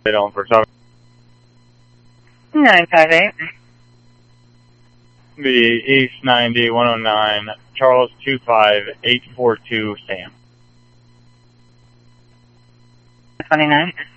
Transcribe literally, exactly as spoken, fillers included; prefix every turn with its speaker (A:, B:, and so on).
A: on for talk.
B: nine five eight.
A: The East ninety, one oh nine, Charles two five eight four two, Sam.
B: twenty-nine.